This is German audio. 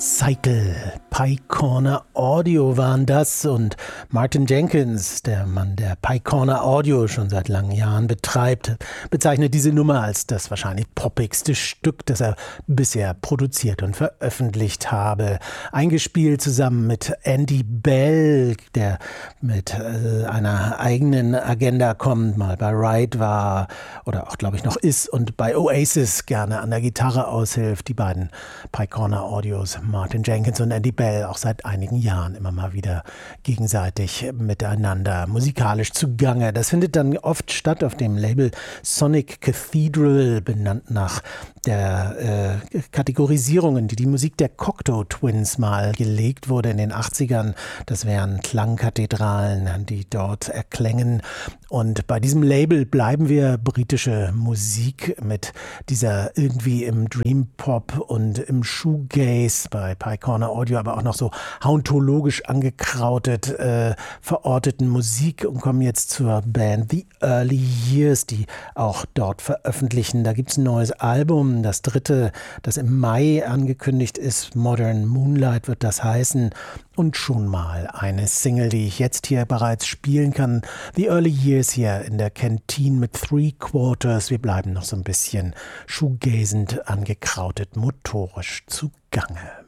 Cycle, Pye Corner Audio waren das und Martin Jenkins, der Mann, der Pye Corner Audio schon seit langen Jahren betreibt, bezeichnet diese Nummer als das wahrscheinlich poppigste Stück, das er bisher produziert und veröffentlicht habe. Eingespielt zusammen mit Andy Bell, der mit einer eigenen Agenda kommt, mal bei Ride war oder auch, glaube ich, noch ist und bei Oasis gerne an der Gitarre aushilft. Die beiden Pye Corner Audios, Martin Jenkins und Andy Bell, auch seit einigen Jahren immer mal wieder gegenseitig miteinander musikalisch zugange. Das findet dann oft statt auf dem Label Sonic Cathedral, benannt nach der Kategorisierung, die Musik der Cocteau Twins mal gelegt wurde in den 80ern. Das wären Klangkathedralen, die dort erklängen. Und bei diesem Label bleiben wir britische Musik mit dieser irgendwie im Dream Pop und im Shoegaze, bei Pye Corner Audio aber auch noch so hauntologisch angekrautet verorteten Musik und kommen jetzt zur Band The Early Years, die auch dort veröffentlichen. Da gibt es ein neues Album, das dritte, das im Mai angekündigt ist. Modern Moonlight wird das heißen. Und schon mal eine Single, die ich jetzt hier bereits spielen kann. The Early Years hier in der Canteen mit Three Quarters. Wir bleiben noch so ein bisschen shoegazend angekrautet, motorisch zugange.